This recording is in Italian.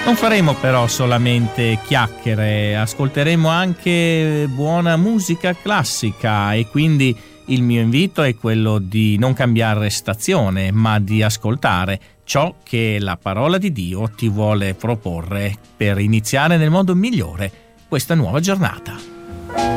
Non faremo però solamente chiacchiere, ascolteremo anche buona musica classica e quindi il mio invito è quello di non cambiare stazione, ma di ascoltare ciò che la parola di Dio ti vuole proporre per iniziare nel modo migliore questa nuova giornata.